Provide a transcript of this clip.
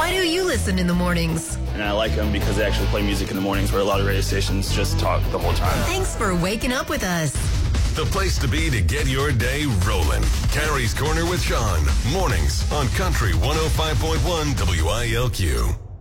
Why do you listen in the mornings? And I like them because they actually play music in the mornings where a lot of radio stations just talk the whole time. Thanks for waking up with us. The place to be to get your day rolling. Carrie's Corner with Sean. Mornings on Country 105.1 WILQ.